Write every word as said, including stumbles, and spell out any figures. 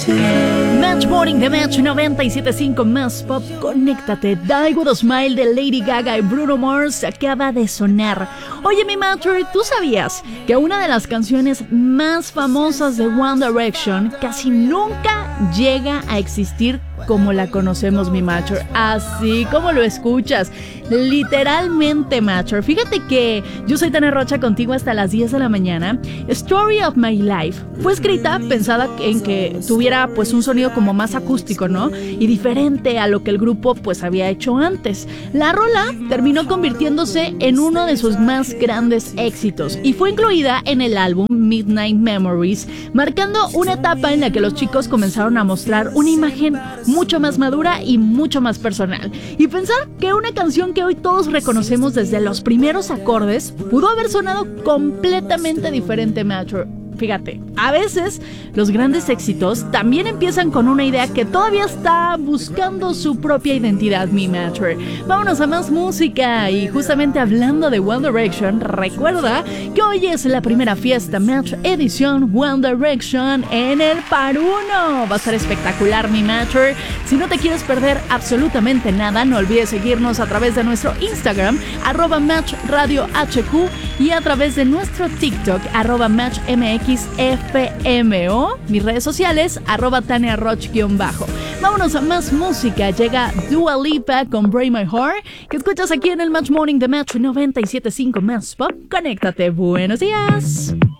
Match Morning de Match noventa y siete punto cinco más pop. Conéctate. Die With A Smile de Lady Gaga y Bruno Mars acaba de sonar. Oye, mi Matcher, ¿tú sabías que una de las canciones más famosas de One Direction casi nunca llega a existir como la conocemos, mi Matcher? Así como lo escuchas, literalmente, Matcher. Fíjate que yo soy Tania Rocha, contigo hasta las diez de la mañana. Story of My Life fue escrita pensada en que tuviera pues un sonido como más acústico, ¿no? Y diferente a lo que el grupo pues había hecho antes. La rola terminó convirtiéndose en uno de sus más grandes éxitos y fue incluida en el álbum Midnight Memories, marcando una etapa en la que los chicos comenzaron a mostrar una imagen mucho más madura y mucho más personal. Y pensar que una canción que hoy todos reconocemos desde los primeros acordes pudo haber sonado completamente diferente, Matcher. Fíjate, a veces los grandes éxitos también empiezan con una idea que todavía está buscando su propia identidad, mi Matcher. Vámonos a más música y justamente hablando de One Direction, recuerda que hoy es la primera fiesta Match edición One Direction en el Paruno. Va a estar espectacular, mi Matcher. Si no te quieres perder absolutamente nada, no olvides seguirnos a través de nuestro Instagram, arroba Match Radio H Q, y a través de nuestro TikTok, arroba Match M X F M O, mis redes sociales, arroba Tania Roch-bajo. Vámonos a más música. Llega Dua Lipa con Break My Heart, que escuchas aquí en el Match Morning de Match noventa y siete punto cinco más pop. Conéctate. Buenos días.